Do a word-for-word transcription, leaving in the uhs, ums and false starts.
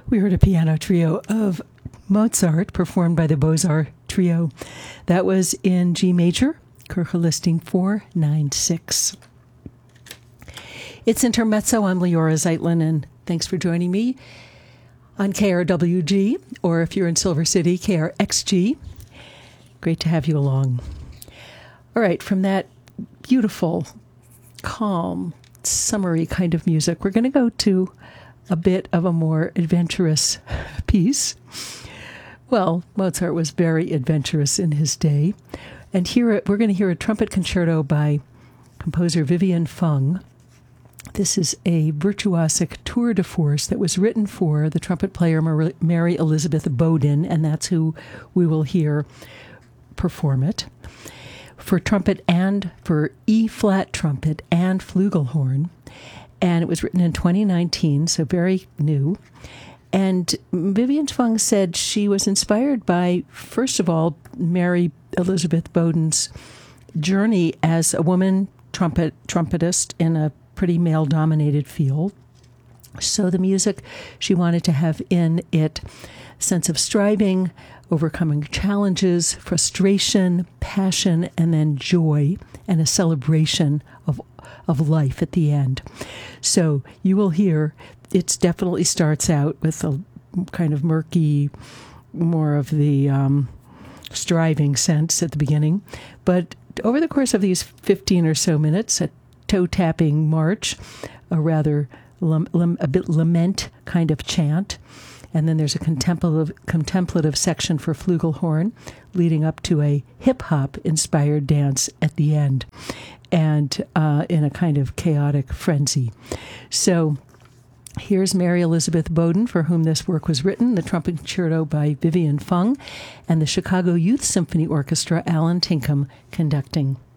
We heard a piano trio of Mozart performed by the Beaux-Arts Trio. That was in G major, Kirche listing four ninety-six. It's Intermezzo. I'm Leora Zeitlin, and thanks for joining me on K R W G, or if you're in Silver City, K R X G. Great to have you along. All right, from that beautiful, calm, summery kind of music, we're going to go to a bit of a more adventurous piece. Well, Mozart was very adventurous in his day. And here we're going to hear a trumpet concerto by composer Vivian Fung. This is a virtuosic tour de force that was written for the trumpet player Mary Elizabeth Bowden, and that's who we will hear perform it, for trumpet and for E-flat trumpet and flugelhorn. And it was written in twenty nineteen, so very new. And Vivian Fung said she was inspired by, first of all, Mary Elizabeth Bowden's journey as a woman trumpet trumpetist in a pretty male-dominated field. So the music, she wanted to have in it sense of striving, overcoming challenges, frustration, passion, and then joy, and a celebration of of life at the end. So you will hear, it definitely starts out with a kind of murky, more of the um, striving sense at the beginning. But over the course of these fifteen or so minutes, a toe-tapping march, a rather lam- lam- a bit lament kind of chant, and then there's a contemplative contemplative section for flugelhorn, leading up to a hip-hop inspired dance at the end, and uh, in a kind of chaotic frenzy. So here's Mary Elizabeth Bowden, for whom this work was written, the trumpet concerto by Vivian Fung, and the Chicago Youth Symphony Orchestra, Alan Tinkham, conducting.